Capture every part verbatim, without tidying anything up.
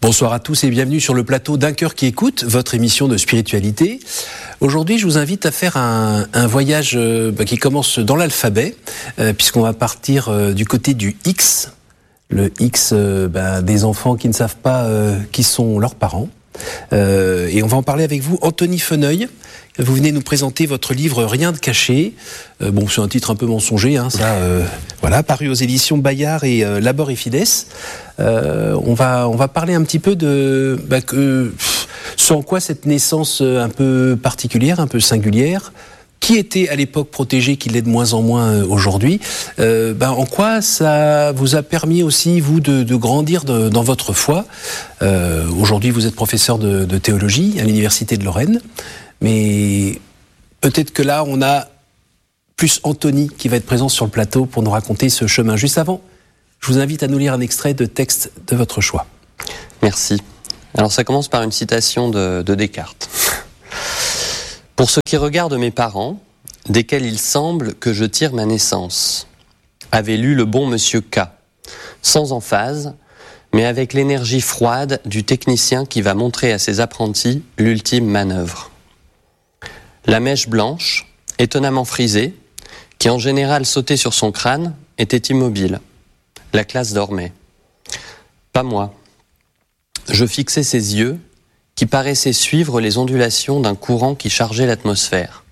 Bonsoir à tous et bienvenue sur le plateau d'Un cœur qui écoute, votre émission de spiritualité. Aujourd'hui, je vous invite à faire un, un voyage euh, bah, qui commence dans l'alphabet, euh, puisqu'on va partir euh, du côté du X, le X euh, bah, des enfants qui ne savent pas euh, qui sont leurs parents. Euh, et on va en parler avec vous, Anthony Feneuil. Vous venez nous présenter votre livre Rien de caché. Euh, bon, c'est un titre un peu mensonger, hein, ça. Euh, voilà, paru aux éditions Bayard et euh, Labor et Fides. Euh, on va on va parler un petit peu de bah, que sans quoi cette naissance un peu particulière, un peu singulière, qui était à l'époque protégée, qui l'est de moins en moins aujourd'hui. Euh, bah, en quoi ça vous a permis aussi vous de, de grandir de, dans votre foi. Euh, aujourd'hui, vous êtes professeur de, de théologie à l'université de Lorraine. Mais peut-être que là, on a plus Anthony qui va être présent sur le plateau pour nous raconter ce chemin. Juste avant, je vous invite à nous lire un extrait de texte de votre choix. Merci. Alors ça commence par une citation de, de Descartes. « Pour ce qui regarde mes parents, desquels il semble que je tire ma naissance, avait lu le bon monsieur K, sans emphase, mais avec l'énergie froide du technicien qui va montrer à ses apprentis l'ultime manœuvre. La mèche blanche, étonnamment frisée, qui en général sautait sur son crâne, était immobile. La classe dormait. Pas moi. Je fixais ses yeux, qui paraissaient suivre les ondulations d'un courant qui chargeait l'atmosphère.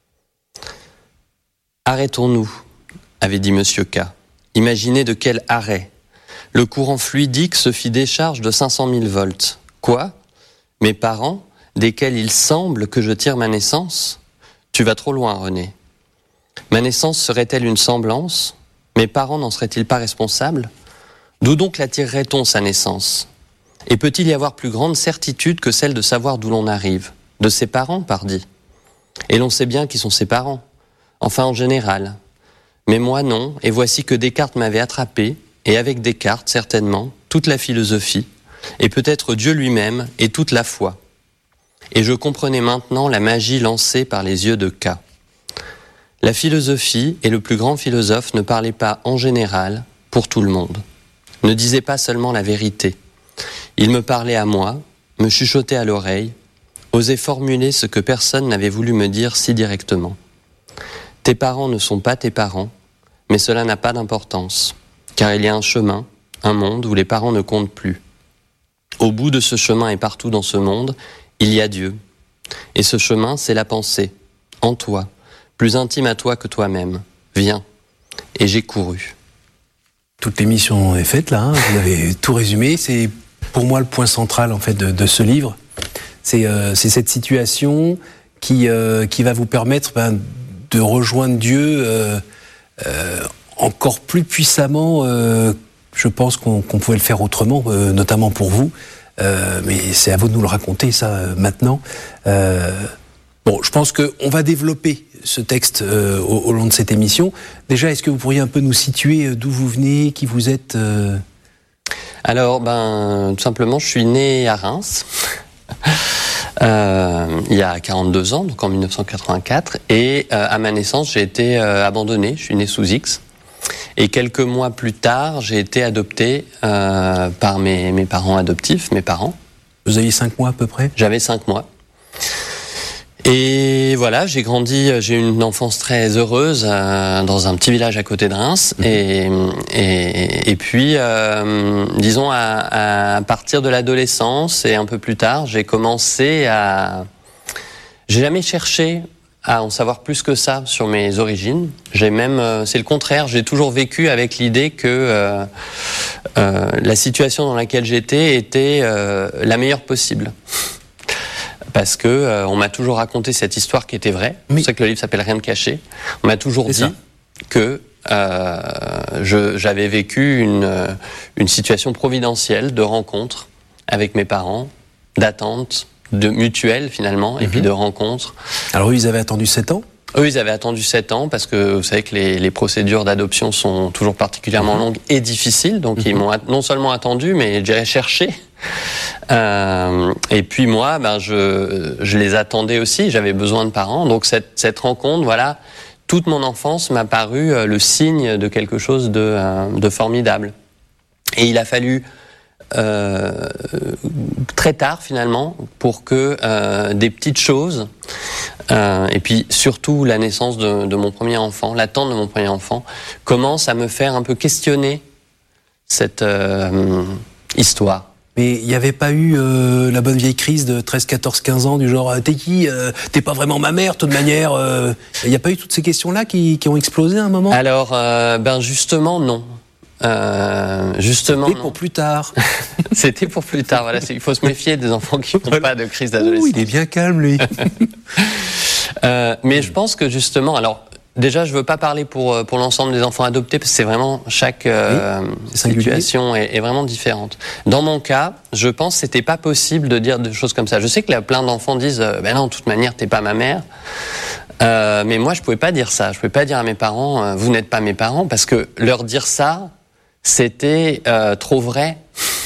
« Arrêtons-nous », avait dit monsieur K. Imaginez de quel arrêt. Le courant fluidique se fit décharge de cinq cent mille volts. Quoi ? Mes parents, desquels il semble que je tire ma naissance ? Tu vas trop loin, René. Ma naissance serait-elle une semblance ? Mes parents n'en seraient-ils pas responsables ? D'où donc la tirerait-on, sa naissance ? Et peut-il y avoir plus grande certitude que celle de savoir d'où l'on arrive ? De ses parents, pardi. Et l'on sait bien qui sont ses parents. Enfin, en général. Mais moi, non, et voici que Descartes m'avait attrapé, et avec Descartes, certainement, toute la philosophie, et peut-être Dieu lui-même, et toute la foi. Et je comprenais maintenant la magie lancée par les yeux de K. La philosophie et le plus grand philosophe ne parlaient pas en général pour tout le monde, ne disaient pas seulement la vérité. Il me parlait à moi, me chuchotait à l'oreille, osait formuler ce que personne n'avait voulu me dire si directement. Tes parents ne sont pas tes parents, mais cela n'a pas d'importance, car il y a un chemin, un monde où les parents ne comptent plus. Au bout de ce chemin et partout dans ce monde, il y a Dieu. Et ce chemin, c'est la pensée, en toi, plus intime à toi que toi-même. Viens. Et j'ai couru. Toute l'émission est faite là, hein, vous avez tout résumé. C'est pour moi le point central en fait de, de ce livre. C'est, euh, c'est cette situation qui, euh, qui va vous permettre ben, de rejoindre Dieu euh, euh, encore plus puissamment. Euh, je pense qu'on, qu'on pouvait le faire autrement, euh, notamment pour vous. Euh, mais c'est à vous de nous le raconter, ça, euh, maintenant. Euh, bon, je pense qu'on va développer ce texte euh, au, au long de cette émission. Déjà, est-ce que vous pourriez un peu nous situer euh, d'où vous venez, qui vous êtes euh... Alors, ben, tout simplement, je suis né à Reims, euh, il y a quarante-deux ans, donc en dix-neuf cent quatre-vingt-quatre, et euh, à ma naissance, j'ai été euh, abandonné, je suis né sous X. Et quelques mois plus tard, j'ai été adopté euh, par mes, mes parents adoptifs, mes parents. Vous aviez cinq mois à peu près ? J'avais cinq mois. Et voilà, j'ai grandi, j'ai eu une enfance très heureuse euh, dans un petit village à côté de Reims. Mmh. Et, et, et puis, euh, disons, à, à partir de l'adolescence et un peu plus tard, j'ai commencé à... J'ai jamais cherché à en savoir plus que ça sur mes origines. J'ai même, euh, c'est le contraire, j'ai toujours vécu avec l'idée que euh, euh, la situation dans laquelle j'étais était euh, la meilleure possible. Parce que euh, on m'a toujours raconté cette histoire qui était vraie. C'est pour ça que le livre s'appelle Rien de caché. On m'a toujours c'est dit ça. que euh, je, j'avais vécu une, une situation providentielle de rencontre avec mes parents, d'attente, de mutuelle finalement, et mm-hmm. puis de rencontre. Alors eux, ils avaient attendu sept ans ? Eux, ils avaient attendu sept ans parce que vous savez que les, les procédures d'adoption sont toujours particulièrement mm-hmm. longues et difficiles. Donc mm-hmm. ils m'ont non seulement attendu, mais je dirais cherché. Euh, et puis moi, ben je, je les attendais aussi. J'avais besoin de parents. Donc cette, cette rencontre, voilà, toute mon enfance m'a paru le signe de quelque chose de, de formidable. Et il a fallu euh, très tard finalement pour que euh, des petites choses, euh, et puis surtout la naissance de, de mon premier enfant, l'attente de mon premier enfant, commence à me faire un peu questionner cette euh, histoire. Mais il n'y avait pas eu euh, la bonne vieille crise de treize, quatorze, quinze ans, du genre « T'es qui euh, T'es pas vraiment ma mère, de toute manière euh... ». Il n'y a pas eu toutes ces questions-là qui, qui ont explosé à un moment? Alors, euh, ben justement, non. Euh, justement, C'était pour plus tard. C'était pour plus tard, voilà. Il faut se méfier des enfants qui n'ont pas de crise d'adolescence. Ouh, il est bien calme, lui. euh, mais je pense que justement, alors... Déjà, je veux pas parler pour pour l'ensemble des enfants adoptés parce que c'est vraiment chaque euh, oui, situation est, est vraiment différente. Dans mon cas, je pense que c'était pas possible de dire des choses comme ça. Je sais que là, plein d'enfants disent euh, ben non, de toute manière, t'es pas ma mère. Euh, mais moi, je pouvais pas dire ça. Je pouvais pas dire à mes parents, euh, vous n'êtes pas mes parents, parce que leur dire ça, c'était euh, trop vrai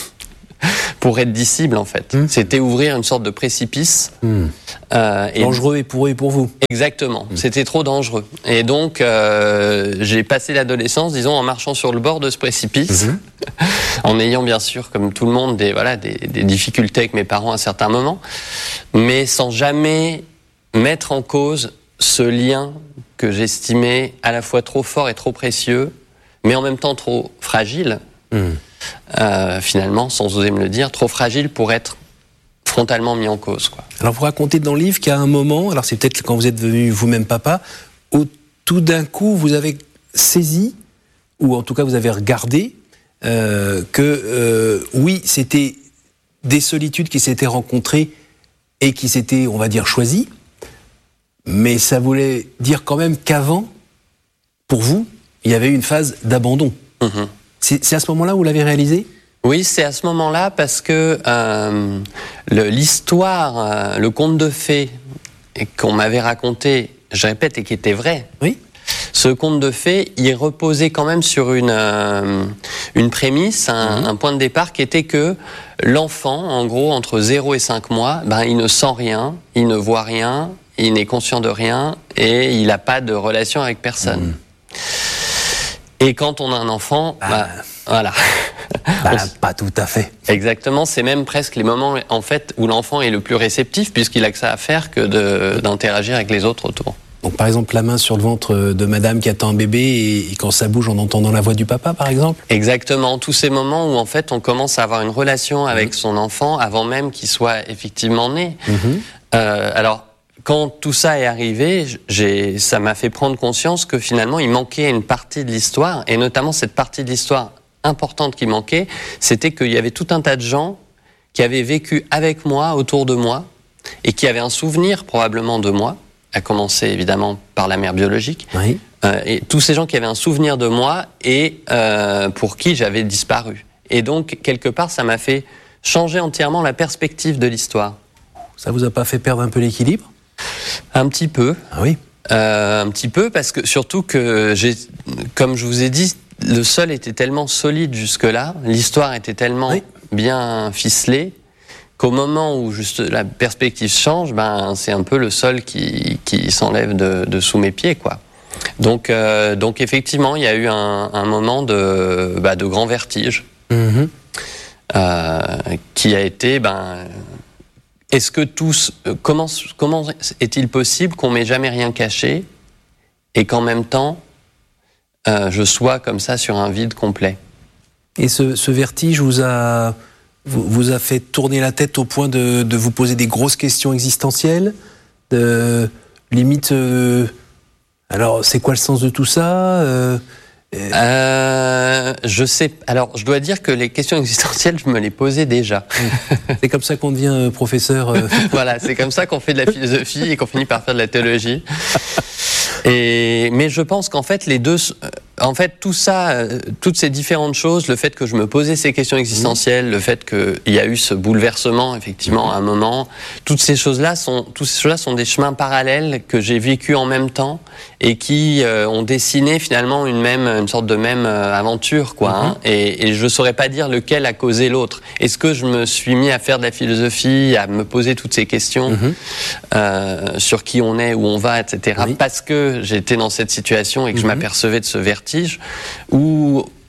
pour être dissible en fait. Mmh. C'était ouvrir une sorte de précipice. Mmh. Euh, et dangereux et pour eux et pour vous. Exactement, mmh. C'était trop dangereux. Et donc euh, j'ai passé l'adolescence, disons, en marchant sur le bord de ce précipice, mmh. en ayant bien sûr, comme tout le monde, des, voilà, des, des difficultés avec mes parents à certains moments, mais sans jamais mettre en cause ce lien que j'estimais à la fois trop fort et trop précieux, mais en même temps trop fragile. Mmh. Euh, finalement, sans oser me le dire, trop fragile pour être frontalement mis en cause, quoi. Alors vous racontez dans le livre qu'il y a un moment, alors c'est peut-être quand vous êtes devenu vous-même papa, où tout d'un coup vous avez saisi, ou en tout cas vous avez regardé, euh, que euh, oui, c'était des solitudes qui s'étaient rencontrées et qui s'étaient, on va dire, choisies, mais ça voulait dire quand même qu'avant, pour vous, il y avait eu une phase d'abandon. Mmh. C'est, c'est à ce moment-là où vous l'avez réalisé ? Oui, c'est à ce moment-là parce que euh, le, l'histoire, euh, le conte de fées qu'on m'avait raconté, je répète, et qui était vrai. Oui. Ce conte de fées, il reposait quand même sur une euh, une prémisse, un, mmh. un point de départ qui était que l'enfant, en gros, entre zéro et cinq mois, ben il ne sent rien, il ne voit rien, il n'est conscient de rien et il n'a pas de relation avec personne. Mmh. Et quand on a un enfant, bah, bah voilà. Bah, pas tout à fait. Exactement, c'est même presque les moments en fait où l'enfant est le plus réceptif puisqu'il a que ça à faire que de, d'interagir avec les autres autour. Donc par exemple la main sur le ventre de madame qui attend un bébé et, et quand ça bouge en entendant la voix du papa par exemple. Exactement, tous ces moments où en fait on commence à avoir une relation avec mmh. son enfant avant même qu'il soit effectivement né. Mmh. Euh, alors quand tout ça est arrivé, j'ai, ça m'a fait prendre conscience que finalement il manquait une partie de l'histoire, et notamment cette partie de l'histoire importante qui manquait, c'était qu'il y avait tout un tas de gens qui avaient vécu avec moi, autour de moi, et qui avaient un souvenir probablement de moi, à commencer évidemment par la mère biologique, oui. euh, et tous ces gens qui avaient un souvenir de moi et euh, pour qui j'avais disparu. Et donc, quelque part, ça m'a fait changer entièrement la perspective de l'histoire. Ça vous a pas fait perdre un peu l'équilibre ? Un petit peu. Ah oui. Euh, un petit peu parce que surtout que j'ai, comme je vous ai dit, le sol était tellement solide jusque-là, l'histoire était tellement oui. bien ficelée qu'au moment où juste la perspective change, ben c'est un peu le sol qui qui s'enlève de, de sous mes pieds, quoi. Donc euh, donc effectivement, il y a eu un, un moment de bah, de grand vertige mmh. euh, qui a été ben. Est-ce que tous, comment, comment est-il possible qu'on m'ait jamais rien caché et qu'en même temps, euh, je sois comme ça sur un vide complet ? Et ce, ce vertige vous a, vous, vous a fait tourner la tête au point de, de vous poser des grosses questions existentielles, de limite, euh, alors c'est quoi le sens de tout ça ? euh, Euh, je sais. Alors, je dois dire que les questions existentielles, je me les posais déjà. C'est comme ça qu'on devient euh, professeur. Euh... Voilà, c'est comme ça qu'on fait de la philosophie et qu'on finit par faire de la théologie. Et mais je pense qu'en fait, les deux, en fait, tout ça, euh, toutes ces différentes choses, le fait que je me posais ces questions existentielles, mmh. le fait qu'il y a eu ce bouleversement, effectivement, mmh. à un moment, toutes ces choses-là sont, toutes ces choses-là sont des chemins parallèles que j'ai vécu en même temps et qui euh, ont dessiné finalement une même, une sorte de même euh, aventure, quoi. Mmh. Hein, et, et je saurais pas dire lequel a causé l'autre. Est-ce que je me suis mis à faire de la philosophie, à me poser toutes ces questions mmh. euh, sur qui on est, où on va, et cetera. Oui. Parce que j'étais dans cette situation et que mmh. je m'apercevais de ce vertige, ou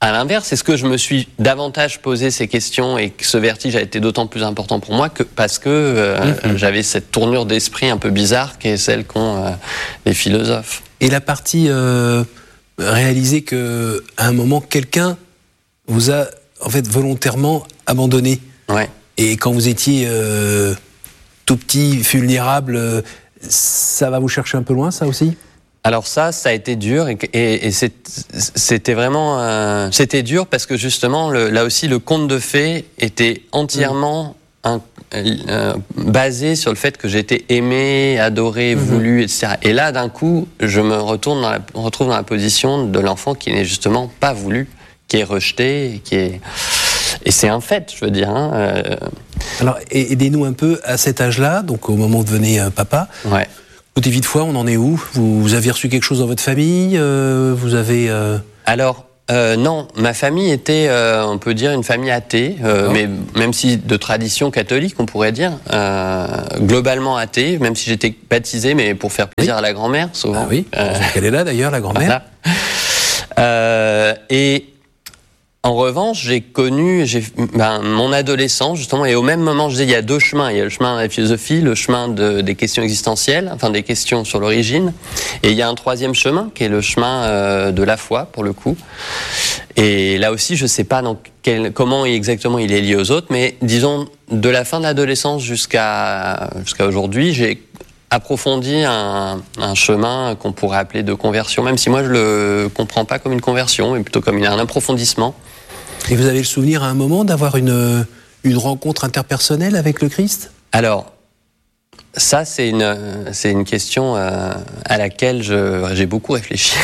À l'inverse, est-ce que je me suis davantage posé ces questions et que ce vertige a été d'autant plus important pour moi que parce que euh, mmh. j'avais cette tournure d'esprit un peu bizarre qui est celle qu'ont euh, les philosophes. Et la partie euh, réaliser que à un moment quelqu'un vous a en fait volontairement abandonné. Ouais. Et quand vous étiez euh, tout petit, vulnérable, euh, ça va vous chercher un peu loin, ça aussi ? Alors ça, ça a été dur et, et, et c'est, c'était vraiment, euh, c'était dur parce que justement, le, là aussi, le conte de fées était entièrement mmh. un, euh, basé sur le fait que j'étais aimé, adoré, mmh. voulu, et cetera. Et là, d'un coup, je me retourne dans la, retrouve dans la position de l'enfant qui n'est justement pas voulu, qui est rejeté, qui est, et c'est un fait, je veux dire. Hein, euh... Alors, aidez-nous un peu à cet âge-là, donc au moment où vous devenez euh, papa. Ouais. Côté vie de foi, on en est où ? vous, vous avez reçu quelque chose dans votre famille ? euh, Vous avez... Euh... Alors, euh, non, ma famille était, euh, on peut dire, une famille athée, euh, mais même si de tradition catholique, on pourrait dire, euh, globalement athée, même si j'étais baptisé, mais pour faire plaisir oui. à la grand-mère, souvent. Ah oui, euh, elle est là d'ailleurs, la grand-mère. Voilà. Euh, et... En revanche, j'ai connu j'ai, ben, mon adolescence, justement, et au même moment, je disais, il y a deux chemins. Il y a le chemin de la philosophie, le chemin de, des questions existentielles, enfin des questions sur l'origine. Et il y a un troisième chemin, qui est le chemin euh, de la foi, pour le coup. Et là aussi, je ne sais pas dans quel, comment exactement il est lié aux autres, mais disons, de la fin de l'adolescence jusqu'à, jusqu'à aujourd'hui, j'ai approfondi un, un chemin qu'on pourrait appeler de conversion, même si moi je ne le comprends pas comme une conversion, mais plutôt comme une, un approfondissement. Et vous avez le souvenir à un moment d'avoir une, une rencontre interpersonnelle avec le Christ ? Alors, ça c'est une, c'est une question euh, à laquelle je, j'ai beaucoup réfléchi.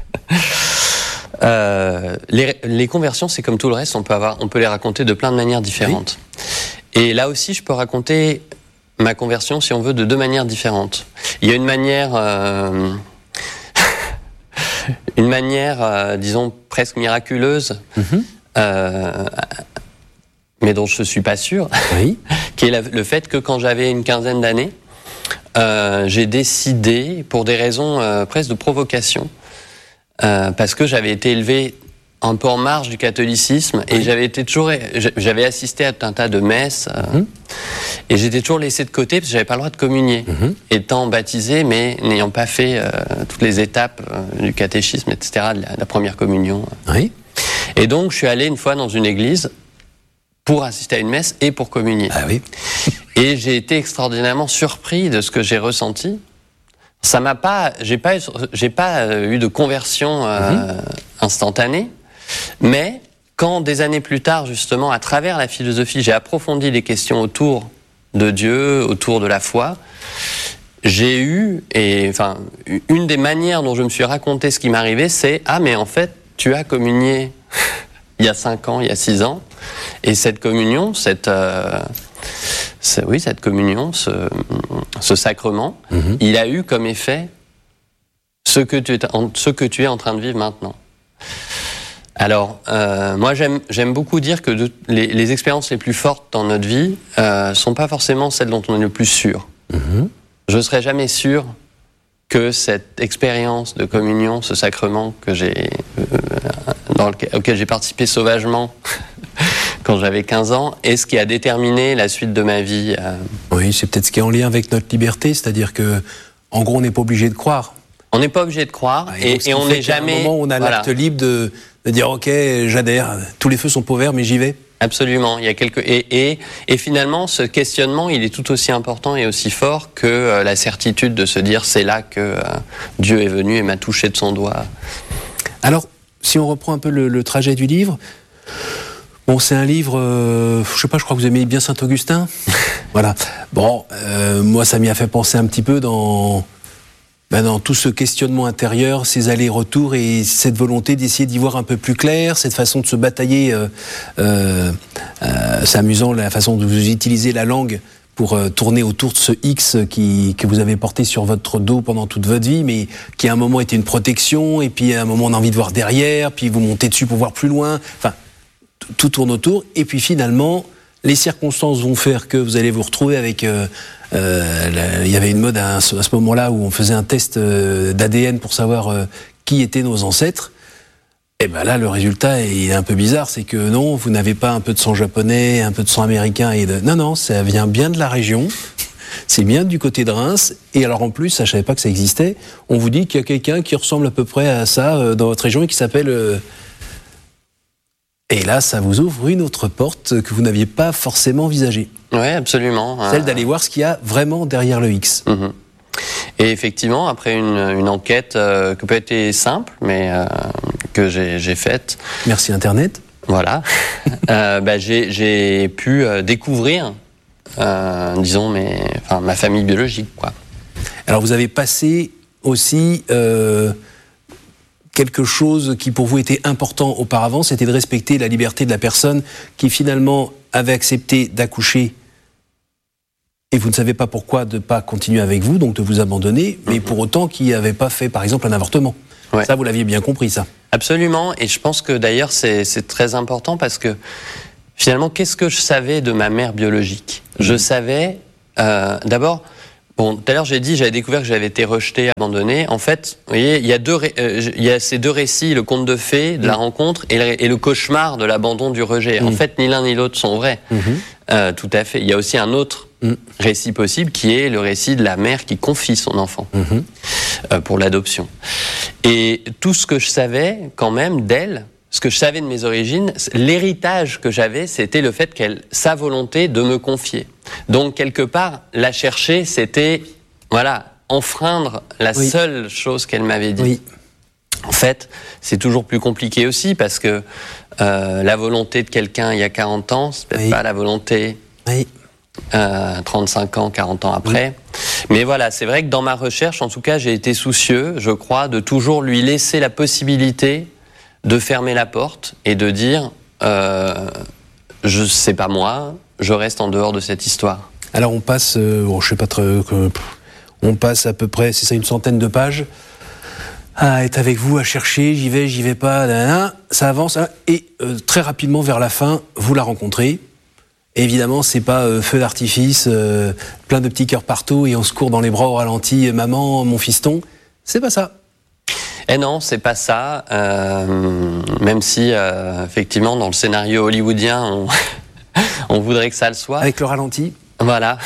euh, les, les conversions, c'est comme tout le reste, on peut, avoir, on peut les raconter de plein de manières différentes. Oui. Et là aussi, je peux raconter ma conversion, si on veut, de deux manières différentes. Il y a une manière... Euh, une manière, euh, disons, presque miraculeuse, mm-hmm. euh, mais dont je ne suis pas sûr, oui. qui est la, le fait que quand j'avais une quinzaine d'années, euh, j'ai décidé, pour des raisons euh, presque de provocation, euh, parce que j'avais été élevé un peu en marge du catholicisme, oui. et j'avais été toujours, j'avais assisté à un tas de messes, euh, mm-hmm. et j'étais toujours laissé de côté parce que j'avais pas le droit de communier, mm-hmm. étant baptisé, mais n'ayant pas fait euh, toutes les étapes euh, du catéchisme, et cetera, de la, de la première communion. Oui. Et donc, je suis allé une fois dans une église pour assister à une messe et pour communier. Ah oui. Et j'ai été extraordinairement surpris de ce que j'ai ressenti. Ça m'a pas, j'ai pas, j'ai pas eu de conversion euh, mm-hmm. instantanée. Mais quand des années plus tard, justement, à travers la philosophie, j'ai approfondi les questions autour de Dieu, autour de la foi, j'ai eu, et enfin, une des manières dont je me suis raconté ce qui m'arrivait, c'est « Ah, mais en fait, tu as communié il y a cinq ans, il y a six ans, et cette communion, cette, euh, c'est, oui, cette communion, ce, ce sacrement, mm-hmm. il a eu comme effet ce que tu es, ce que tu es en train de vivre maintenant. » Alors, euh, moi, j'aime, j'aime beaucoup dire que de, les, les expériences les plus fortes dans notre vie euh, sont pas forcément celles dont on est le plus sûr. Mm-hmm. Je ne serai jamais sûr que cette expérience de communion, ce sacrement que j'ai, euh, dans lequel, auquel j'ai participé sauvagement quand j'avais quinze ans, est ce qui a déterminé la suite de ma vie. Euh... Oui, c'est peut-être ce qui est en lien avec notre liberté, c'est-à-dire que, en gros, on n'est pas obligé de croire. On n'est pas obligé de croire, ah, et, et, et on n'est jamais... À un moment où on a voilà. l'acte libre de, de dire « Ok, j'adhère, tous les feux sont pas ouverts, mais j'y vais ». Absolument. Il y a quelques... et, et, et finalement, ce questionnement, il est tout aussi important et aussi fort que euh, la certitude de se dire « C'est là que euh, Dieu est venu et m'a touché de son doigt ». Alors, si on reprend un peu le, le trajet du livre... Bon, c'est un livre, euh, je sais pas, je crois que vous aimez bien Saint-Augustin. Voilà. Bon, euh, moi, ça m'y a fait penser un petit peu dans... Ben dans tout ce questionnement intérieur, ces allers-retours et cette volonté d'essayer d'y voir un peu plus clair, cette façon de se batailler, euh, euh, euh, c'est amusant la façon dont vous utilisez la langue pour euh, tourner autour de ce X qui, que vous avez porté sur votre dos pendant toute votre vie, mais qui à un moment était une protection, et puis à un moment on a envie de voir derrière, puis vous montez dessus pour voir plus loin, enfin, t- tout tourne autour, et puis finalement, les circonstances vont faire que vous allez vous retrouver avec... Euh, Euh, il y avait une mode à, à ce moment-là où on faisait un test euh, d'A D N pour savoir euh, qui étaient nos ancêtres. Et ben là, le résultat est un peu bizarre, c'est que non, vous n'avez pas un peu de sang japonais, un peu de sang américain, et de... non, non, ça vient bien de la région, c'est bien du côté de Reims, et alors en plus, ça, je savais pas que ça existait, on vous dit qu'il y a quelqu'un qui ressemble à peu près à ça euh, dans votre région et qui s'appelle... Euh... Et là, ça vous ouvre une autre porte que vous n'aviez pas forcément envisagée. Oui, absolument. Celle d'aller voir ce qu'il y a vraiment derrière le X. Mmh. Et effectivement, après une, une enquête euh, qui peut être simple, mais euh, que j'ai, j'ai faite. Merci Internet. Voilà. euh, bah, j'ai, j'ai pu euh, découvrir, euh, disons, mes, enfin, ma famille biologique, quoi. Alors vous avez passé aussi euh, quelque chose qui pour vous était important auparavant, c'était de respecter la liberté de la personne qui finalement avait accepté d'accoucher. Et vous ne savez pas pourquoi de ne pas continuer avec vous, donc de vous abandonner, mais pour autant qui n'avait pas fait, par exemple, un avortement. Ouais. Ça, vous l'aviez bien compris, ça. Absolument, et je pense que d'ailleurs, c'est, c'est très important parce que finalement, qu'est-ce que je savais de ma mère biologique ? mmh. Je savais, euh, d'abord, bon, tout à l'heure j'ai dit, j'avais découvert que j'avais été rejetée, abandonnée. En fait, vous voyez, il y a, deux, euh, il y a ces deux récits, le conte de fées, de mmh. la rencontre, et le, et le cauchemar de l'abandon, du rejet. mmh. En fait, ni l'un ni l'autre sont vrais. mmh. euh, tout à fait. Il y a aussi un autre récit possible qui est le récit de la mère qui confie son enfant mmh. euh, pour l'adoption. Et tout ce que je savais quand même d'elle, ce que je savais de mes origines, l'héritage que j'avais, c'était le fait qu'elle, sa volonté de me confier. Donc quelque part, la chercher, c'était, voilà, enfreindre la oui. seule chose qu'elle m'avait dit. Oui. En fait, c'est toujours plus compliqué aussi parce que euh, la volonté de quelqu'un il y a quarante ans, c'est peut-être oui. pas la volonté... Oui. Euh, trente-cinq ans, quarante ans après. Oui. Mais voilà, c'est vrai que dans ma recherche, en tout cas, j'ai été soucieux, je crois, de toujours lui laisser la possibilité de fermer la porte et de dire euh, je sais pas moi, je reste en dehors de cette histoire. Alors on passe, euh, bon, je sais pas trop, euh, on passe à peu près, c'est ça, une centaine de pages à être avec vous, à chercher, j'y vais, j'y vais pas, nanana, ça avance, hein, et euh, très rapidement vers la fin, vous la rencontrez. Évidemment, c'est pas euh, feu d'artifice, euh, plein de petits cœurs partout et on se court dans les bras au ralenti, maman, mon fiston. C'est pas ça. Eh non, c'est pas ça. Euh, même si, euh, effectivement, dans le scénario hollywoodien, on, on voudrait que ça le soit. Avec le ralenti. Voilà.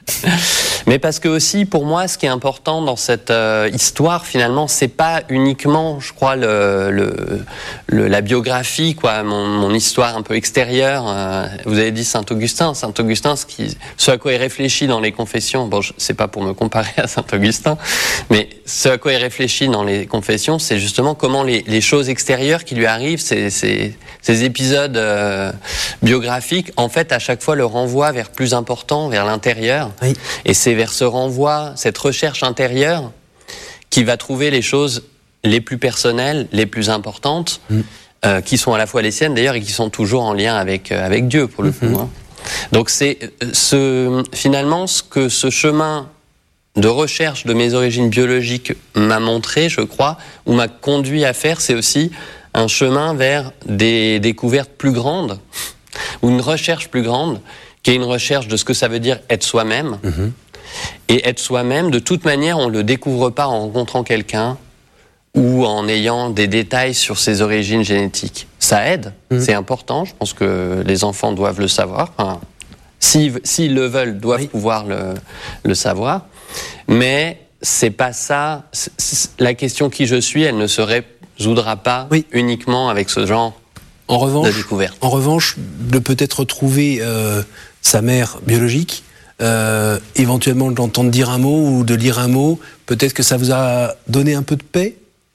Mais parce que aussi, pour moi, ce qui est important dans cette euh, histoire, finalement, c'est pas uniquement, je crois, le, le, le, la biographie, quoi, mon, mon histoire un peu extérieure. Euh, vous avez dit Saint-Augustin. Saint-Augustin, ce, qui, ce à quoi il réfléchit dans les Confessions, bon, je, c'est pas pour me comparer à Saint-Augustin, mais ce à quoi il réfléchit dans les Confessions, c'est justement comment les, les choses extérieures qui lui arrivent, ces, ces, ces épisodes euh, biographiques, en fait, à chaque fois, le renvoient vers plus important, vers l'intérieur. Oui. Et c'est vers ce renvoi, cette recherche intérieure, qui va trouver les choses les plus personnelles, les plus importantes, mmh. euh, qui sont à la fois les siennes d'ailleurs et qui sont toujours en lien avec euh, avec Dieu pour le mmh. coup. Hein. Donc c'est ce finalement ce que ce chemin de recherche de mes origines biologiques m'a montré, je crois, ou m'a conduit à faire, c'est aussi un chemin vers des découvertes plus grandes ou une recherche plus grande, qui est une recherche de ce que ça veut dire être soi-même. Mmh. Et être soi-même, de toute manière, on ne le découvre pas en rencontrant quelqu'un ou en ayant des détails sur ses origines génétiques. Ça aide, mmh. c'est important, je pense que les enfants doivent le savoir. Enfin, s'ils, s'ils le veulent, doivent oui. pouvoir le, le savoir. Mais c'est pas ça. C'est, c'est, la question qui je suis, elle ne se résoudra pas oui. uniquement avec ce genre en revanche, de découverte. En revanche, de peut-être retrouver euh, sa mère biologique, Euh, éventuellement d'entendre dire un mot ou de lire un mot, peut-être que ça vous a donné un peu de paix ?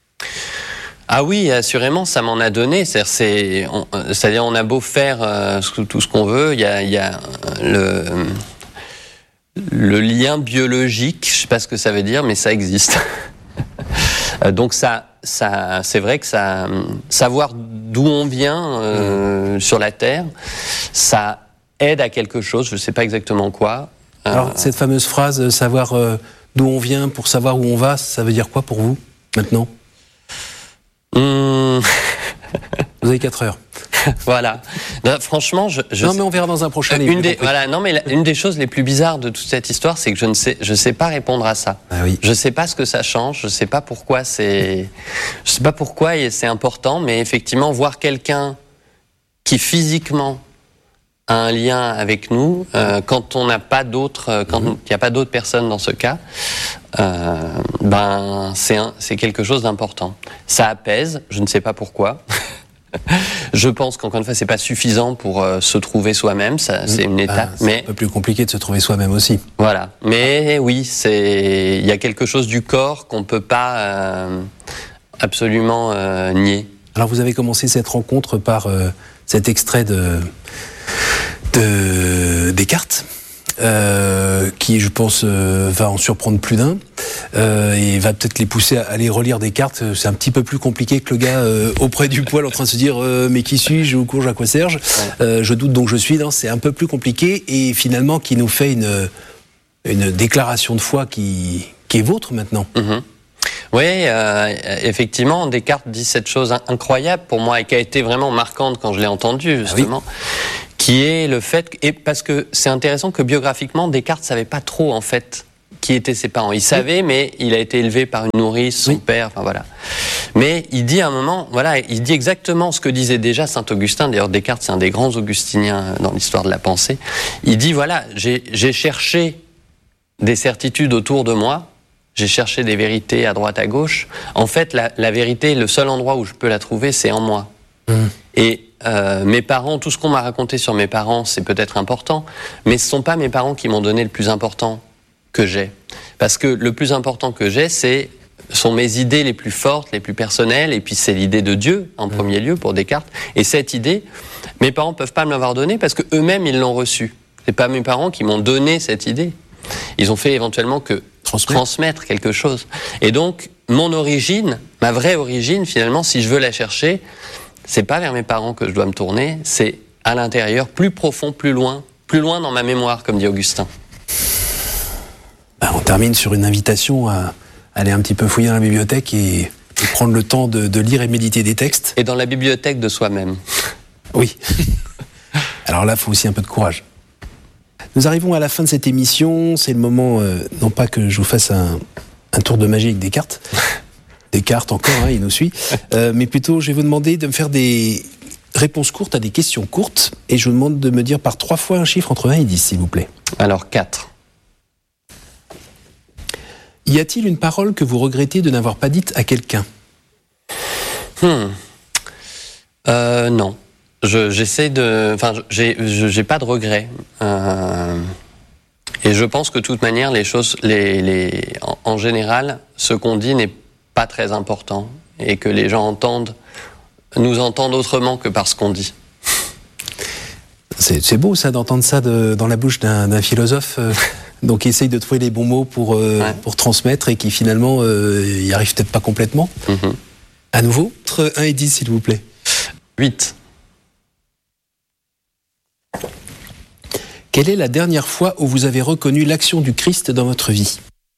Ah oui, assurément, ça m'en a donné. C'est-à-dire, c'est, on, c'est-à-dire, on a beau faire euh, tout ce qu'on veut, il y a, il y a le, le lien biologique, je sais pas ce que ça veut dire, mais ça existe. Donc ça, ça, c'est vrai que ça, savoir d'où on vient euh, mmh. sur la Terre, ça aide à quelque chose, je ne sais pas exactement quoi. Alors, euh... cette fameuse phrase, savoir euh, d'où on vient pour savoir où on va, ça veut dire quoi pour vous, maintenant ? mmh... Vous avez quatre heures. Voilà. Non, franchement, je, je non mais on verra dans un prochain une livre. des, voilà, non mais la, une des choses les plus bizarres de toute cette histoire, c'est que je ne sais, je sais pas répondre à ça. Ah oui. Je sais pas ce que ça change, je sais pas pourquoi c'est, je sais pas pourquoi et c'est important, mais effectivement voir quelqu'un qui physiquement a un lien avec nous, euh, quand on n'a pas d'autres, euh, quand il n'y a pas d'autres personnes dans ce cas, euh, ben c'est un, c'est quelque chose d'important. Ça apaise, je ne sais pas pourquoi. Je pense qu'encore une fois, c'est pas suffisant pour euh, se trouver soi-même. Ça, c'est une étape, ah, c'est mais un peu plus compliqué de se trouver soi-même aussi. voilà. Mais oui, c'est, il y a quelque chose du corps qu'on peut pas euh, absolument euh, nier. Alors vous avez commencé cette rencontre par euh, cet extrait de, de Descartes, euh, qui je pense euh, va en surprendre plus d'un, euh, et va peut-être les pousser à aller relire Descartes. C'est un petit peu plus compliqué que le gars euh, auprès du poêle en train de se dire euh, mais qui suis-je, où cours-je, à quoi sers-je, euh, je doute donc je suis. Non, c'est un peu plus compliqué, et finalement qui nous fait une, une déclaration de foi qui, qui est vôtre maintenant. Mm-hmm. Oui, euh, effectivement, Descartes dit cette chose incroyable pour moi et qui a été vraiment marquante quand je l'ai entendue, justement, ah oui. Qui est le fait, et parce que c'est intéressant que biographiquement, Descartes ne savait pas trop, en fait, qui étaient ses parents. Il savait, oui. Mais il a été élevé par une nourrice, son oui. père, enfin voilà. Mais il dit à un moment, voilà, il dit exactement ce que disait déjà saint Augustin. D'ailleurs, Descartes, c'est un des grands augustiniens dans l'histoire de la pensée. Il dit, voilà, j'ai, j'ai cherché des certitudes autour de moi, j'ai cherché des vérités à droite, à gauche. En fait, la, la vérité, le seul endroit où je peux la trouver, c'est en moi. Mmh. Et euh, mes parents, tout ce qu'on m'a raconté sur mes parents, c'est peut-être important, mais ce ne sont pas mes parents qui m'ont donné le plus important que j'ai. Parce que le plus important que j'ai, c'est, sont mes idées les plus fortes, les plus personnelles, et puis c'est l'idée de Dieu, en mmh. premier lieu, pour Descartes. Et cette idée, mes parents ne peuvent pas me l'avoir donnée parce qu'eux-mêmes, ils l'ont reçue. Ce n'est pas mes parents qui m'ont donné cette idée. Ils ont fait éventuellement que transmettre. transmettre quelque chose. Et donc, mon origine, ma vraie origine, finalement, si je veux la chercher, c'est pas vers mes parents que je dois me tourner, c'est à l'intérieur, plus profond, plus loin, plus loin dans ma mémoire, comme dit Augustin. Ben, on termine sur une invitation à aller un petit peu fouiller dans la bibliothèque et, et prendre le temps de, de lire et méditer des textes. Et dans la bibliothèque de soi-même. Oui. Alors là, il faut aussi un peu de courage. Nous arrivons à la fin de cette émission. C'est le moment, euh, non pas que je vous fasse un, un tour de magie avec Descartes, Descartes encore, hein, il nous suit, euh, mais plutôt je vais vous demander de me faire des réponses courtes à des questions courtes, et je vous demande de me dire par trois fois un chiffre entre un et dix, s'il vous plaît. Alors quatre. Y a-t-il une parole que vous regrettez de n'avoir pas dite à quelqu'un ? Hmm. Euh, non. Je, j'essaie de, enfin, j'ai, j'ai pas de regrets. Euh, et je pense que de toute manière, les choses, les, les, en, en général, ce qu'on dit n'est pas très important et que les gens entendent, nous entendent autrement que par ce qu'on dit. C'est, c'est beau ça d'entendre ça de, dans la bouche d'un, d'un philosophe. Euh, donc, qui essaye de trouver les bons mots pour euh, ouais. pour transmettre et qui finalement euh, y arrive peut-être pas complètement. Mm-hmm. À nouveau, entre un et dix, s'il vous plaît. huit. Quelle est la dernière fois où vous avez reconnu l'action du Christ dans votre vie ?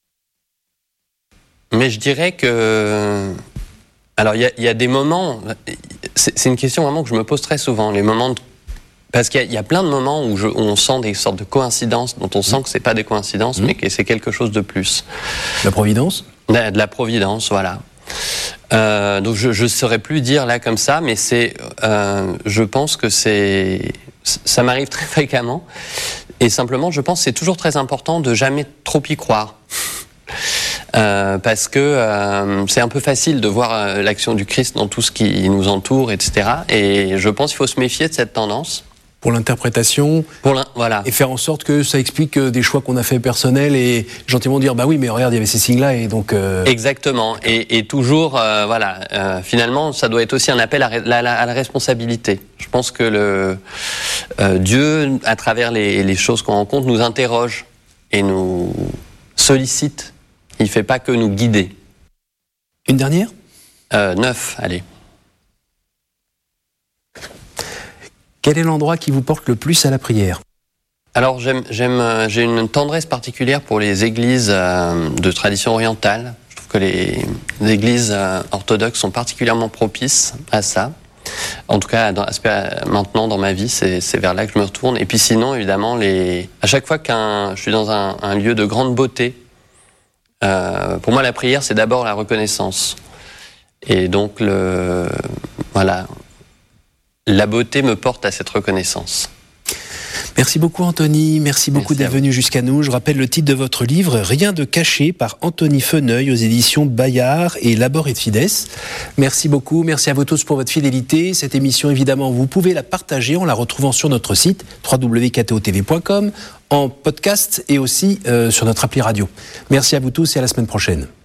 Mais je dirais que... Alors, il y, y a des moments... C'est, c'est une question vraiment que je me pose très souvent. Les moments... De... Parce qu'il y, y a plein de moments où, je, où on sent des sortes de coïncidences, dont on sent que c'est pas des coïncidences, mmh. mais que c'est quelque chose de plus. La providence ? De, de la providence, voilà. Euh, donc, je ne saurais plus dire là comme ça, mais c'est... Euh, je pense que c'est... Ça m'arrive très fréquemment. Et simplement, je pense que c'est toujours très important de jamais trop y croire. Euh, parce que euh, c'est un peu facile de voir euh, l'action du Christ dans tout ce qui nous entoure, et cetera. Et je pense qu'il faut se méfier de cette tendance. Pour l'interprétation, pour l'in- voilà. Et faire en sorte que ça explique des choix qu'on a fait personnels et gentiment dire bah oui mais regarde il y avait ces signes-là et donc... Euh... Exactement. Et, et toujours, euh, voilà, euh, finalement ça doit être aussi un appel à, à, la, à la responsabilité. Je pense que le euh, Dieu, à travers les, les choses qu'on rencontre, nous interroge et nous sollicite. Il ne fait pas que nous guider. Une dernière ? euh, Neuf, allez. Quel est l'endroit qui vous porte le plus à la prière ? Alors, j'aime, j'aime, j'ai une tendresse particulière pour les églises euh, de tradition orientale. Je trouve que les, les églises euh, orthodoxes sont particulièrement propices à ça. En tout cas, dans, maintenant dans ma vie, c'est, c'est vers là que je me retourne. Et puis sinon, évidemment, les... à chaque fois qu'un, je suis dans un, un lieu de grande beauté, euh, pour moi, la prière, c'est d'abord la reconnaissance. Et donc, le, voilà, la beauté me porte à cette reconnaissance. Merci beaucoup Anthony, merci beaucoup merci d'être venu jusqu'à nous. Je rappelle le titre de votre livre, Rien de caché, par Anthony Feneuil aux éditions Bayard et Labor et Fides. Merci beaucoup, merci à vous tous pour votre fidélité. Cette émission, évidemment, vous pouvez la partager en la retrouvant sur notre site w w w point k t o t v point com, en podcast et aussi euh, sur notre appli radio. Merci à vous tous et à la semaine prochaine.